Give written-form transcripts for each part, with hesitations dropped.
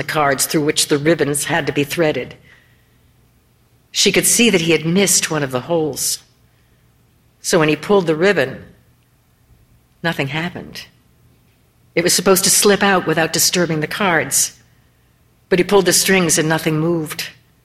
the cards through which the ribbons had to be threaded. She could see that he had missed one of the holes. So when he pulled the ribbon, nothing happened. It was supposed to slip out without disturbing the cards, but he pulled the strings and nothing moved.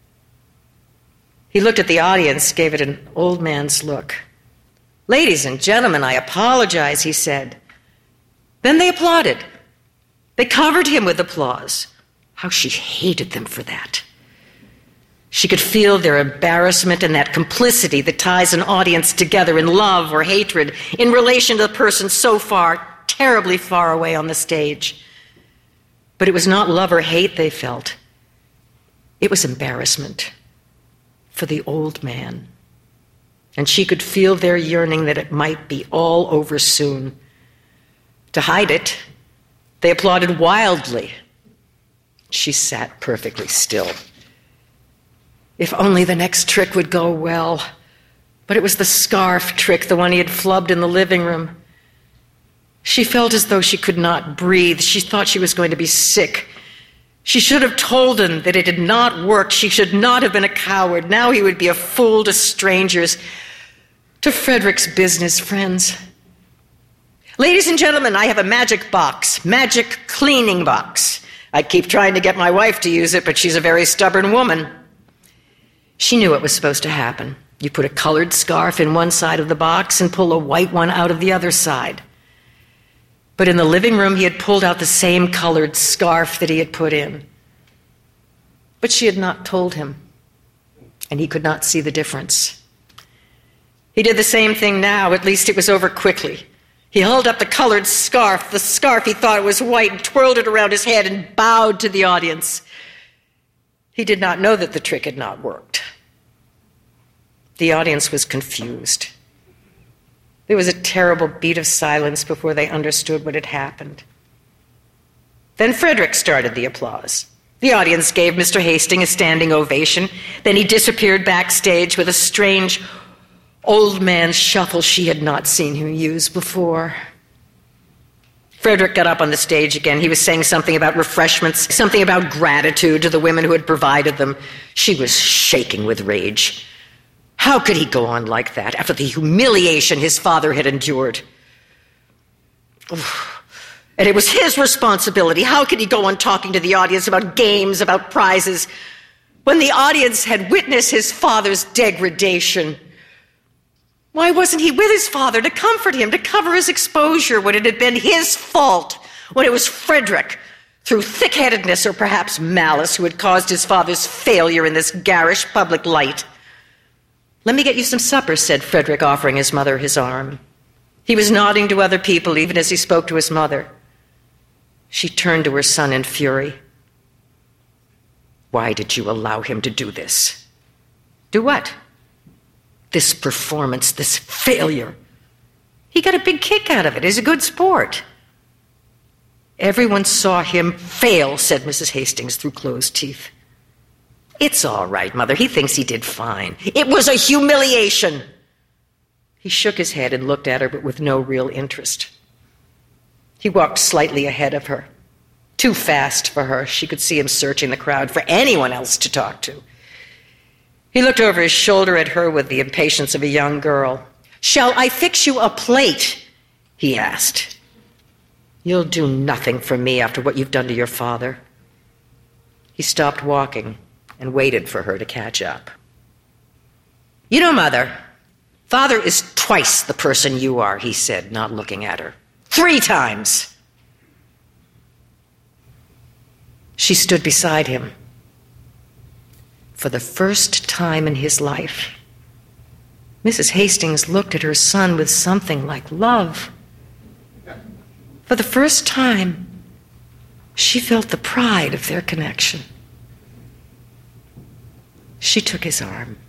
He looked at the audience, gave it an old man's look. "Ladies and gentlemen, I apologize," he said. Then they applauded. They covered him with applause. How she hated them for that. She could feel their embarrassment and that complicity that ties an audience together in love or hatred in relation to the person so far, terribly far away on the stage. But it was not love or hate they felt. It was embarrassment for the old man. And she could feel their yearning that it might be all over soon. To hide it, they applauded wildly. She sat perfectly still. If only the next trick would go well. But it was the scarf trick, the one he had flubbed in the living room. She felt as though she could not breathe. She thought she was going to be sick. She should have told him that it had not worked. She should not have been a coward. Now he would be a fool to strangers, to Frederick's business friends. "Ladies and gentlemen, I have a magic box, magic cleaning box. I keep trying to get my wife to use it, but she's a very stubborn woman." She knew what was supposed to happen. You put a colored scarf in one side of the box and pull a white one out of the other side. But in the living room, he had pulled out the same colored scarf that he had put in. But she had not told him, and he could not see the difference. He did the same thing now. At least it was over quickly. He held up the colored scarf, the scarf he thought was white, and twirled it around his head and bowed to the audience. He did not know that the trick had not worked. The audience was confused. There was a terrible beat of silence before they understood what had happened. Then Frederick started the applause. The audience gave Mr. Hastings a standing ovation. Then he disappeared backstage with a strange old man shuffle she had not seen him use before. Frederick got up on the stage again. He was saying something about refreshments, something about gratitude to the women who had provided them. She was shaking with rage. How could he go on like that after the humiliation his father had endured? And it was his responsibility. How could he go on talking to the audience about games, about prizes, when the audience had witnessed his father's degradation? Why wasn't he with his father to comfort him, to cover his exposure when it had been his fault, when it was Frederick, through thick-headedness or perhaps malice, who had caused his father's failure in this garish public light? "Let me get you some supper," said Frederick, offering his mother his arm. He was nodding to other people even as he spoke to his mother. She turned to her son in fury. "Why did you allow him to do this?" "Do what?" "This performance, this failure. He got a big kick out of it. He's a good sport." "Everyone saw him fail," said Mrs. Hastings through closed teeth. "It's all right, Mother. He thinks he did fine. It was a humiliation." He shook his head and looked at her, but with no real interest. He walked slightly ahead of her, too fast for her. She could see him searching the crowd for anyone else to talk to. He looked over his shoulder at her with the impatience of a young girl. "Shall I fix you a plate?" he asked. "You'll do nothing for me after what you've done to your father." He stopped walking and waited for her to catch up. "You know, Mother, Father is twice the person you are," he said, not looking at her. 3 times. She stood beside him. For the first time in his life, Mrs. Hastings looked at her son with something like love. For the first time, she felt the pride of their connection. She took his arm.